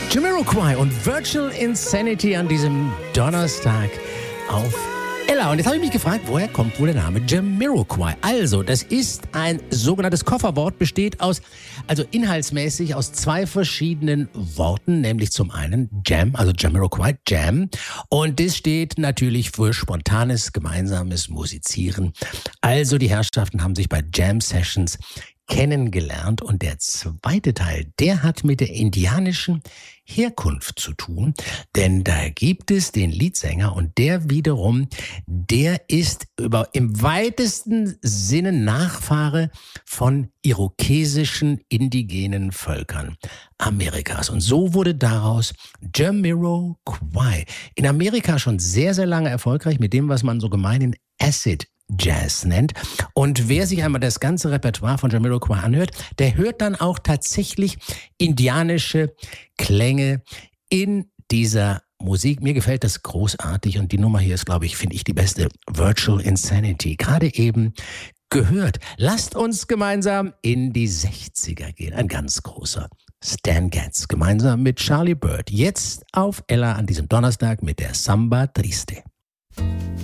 Jamiroquai und Virtual Insanity an diesem Donnerstag auf Ella. Und jetzt habe ich mich gefragt, woher kommt wohl der Name Jamiroquai? Also, das ist ein sogenanntes Kofferwort, besteht also inhaltsmäßig aus zwei verschiedenen Worten, nämlich zum einen Jam, also Jamiroquai, Jam. Und das steht natürlich für spontanes, gemeinsames Musizieren. Also, die Herrschaften haben sich bei Jam Sessions kennengelernt, und der zweite Teil, der hat mit der indianischen Herkunft zu tun, denn da gibt es den Leadsänger, und der wiederum, der ist im weitesten Sinne Nachfahre von irokesischen indigenen Völkern Amerikas, und so wurde daraus Jamiroquai. In Amerika schon sehr, sehr lange erfolgreich mit dem, was man so gemeinhin Acid Jazz nennt. Und wer sich einmal das ganze Repertoire von Jamiroquai anhört, der hört dann auch tatsächlich indianische Klänge in dieser Musik. Mir gefällt das großartig, und die Nummer hier ist, finde ich, die beste. Virtual Insanity. Gerade eben gehört. Lasst uns gemeinsam in die 60er gehen. Ein ganz großer Stan Getz gemeinsam mit Charlie Bird. Jetzt auf Ella an diesem Donnerstag mit der Samba Triste.